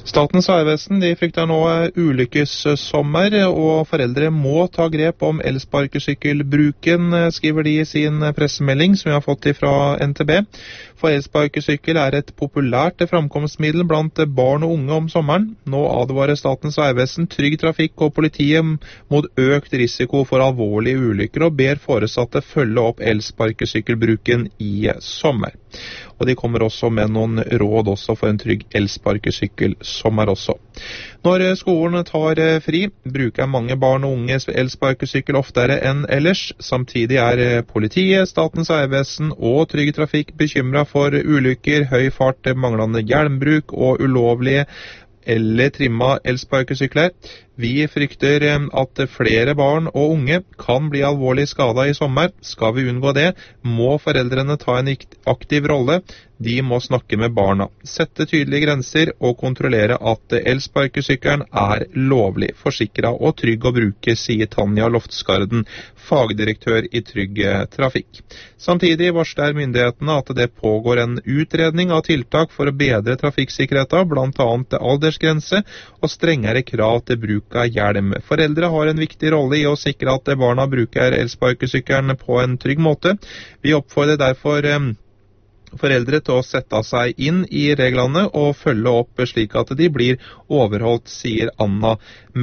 Statens vegvesen de frykter nå ulykkessommer, og foreldre må ta grep om elsparkesykkelbruken, skriver de i sin pressemelding som vi har fått fra NTB. For elsparkesykkel et populært framkomstmiddel blant barn og unge om sommeren. Nå advarer Statens vegvesen, Trygg Trafikk og politiet mot økt risiko for alvorlige ulykker, og ber foresatte følge opp elsparkesykkelbruken i sommer. Og de kommer også med noen råd også for en trygg elsparkesykkelsommer også. Når skolen tar fri, bruker mange barn og unge elsparkesykkel oftere enn ellers. Samtidig politiet, Statens vegvesen og Trygg Trafikk bekymret for ulykker, høy fart, manglende hjelmbruk og ulovlige eller trimma elsparkesykler. Vi frykter at flere barn og unge kan bli alvorlig skadet i sommer. Skal vi unngå det, må foreldrene ta en aktiv rolle. De må snakke med barna, sette tydelige grenser og kontrollere at elsparkesykkelen lovlig, forsikret og trygg å bruke, sier Tanja Loftsgarden, fagdirektør i Trygg Trafikk. Samtidig varsler myndighetene at det pågår en utredning av tiltak for å bedre trafikksikkerheten, blant annet aldersgrense og strengere krav til bruk av hjelm. Foreldre har en viktig rolle i å sikre at barna bruker elsparkesykkelen på en trygg måte. Vi oppfordrer derfor foreldre til å sette seg inn i reglene og følge opp slik at de blir overholdt, sier Anne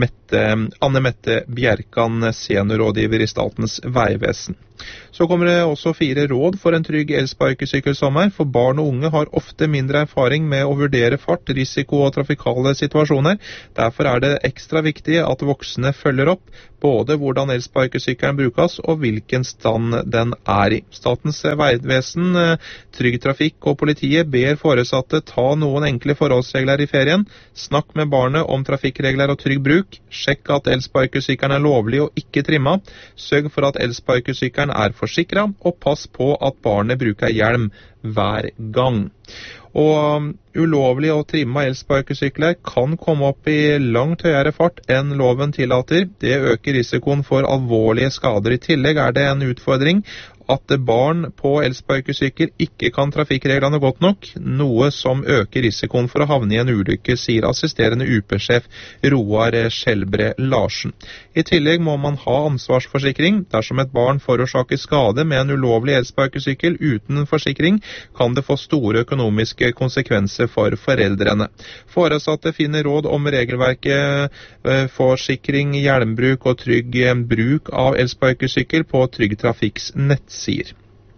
Mette Bjerkan, seniorrådgiver i Statens vegvesen. Så kommer det også 4 råd for en trygg elsparkesykkelsommer, for barn og unge har ofte mindre erfaring med å vurdere fart, risiko og trafikale situasjoner. Derfor det ekstra viktig at voksne følger opp både hvordan elsparkesykkelen brukes og hvilken stand den i. Statens vegvesen, Trygg Trafikk og politiet ber foresatte ta noen enkle forholdsregler i ferien, snakk med barnet om trafikkregler og trygg bruk, sjekk at elsparkesykkelen lovlig og ikke trimma, sørg for at elsparkesykkelen forsikret, og pass på at barnet bruker hjelm hver gang. Og ulovlig og trimma elsparkesykler kan komme opp i langt høyere fart enn loven tillater. Det øker risikoen for alvorlige skader. I tillegg det en utfordring at barn på elsparkesykkel ikke kan trafikkreglene godt nok, noe som øker risikoen for å havne i en ulykke, sier assisterende UP-sjef Roar Skjelbre Larsen. I tillegg må man ha ansvarsforsikring. Dersom et barn forårsaker skade med en ulovlig elsparkesykkel uten forsikring, kan det få store økonomiske konsekvenser for foreldrene. Foresatte finner råd om regelverket, forsikring, hjelmbruk og trygg bruk av elsparkesykkel på Trygg Trafikks nettsider.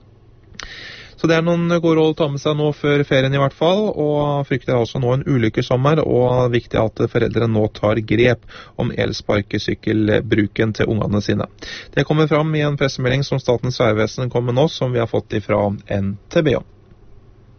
Så det noen gode råd å ta med seg nå før ferien i hvert fall, og frykter også nå en ulykkessommer, og viktig at foreldre nå tar grep om elsparkesykkelbruken til ungene sine. Det kommer fram i en pressemelding som Statens vegvesen kom med nå, som vi har fått fra NTB.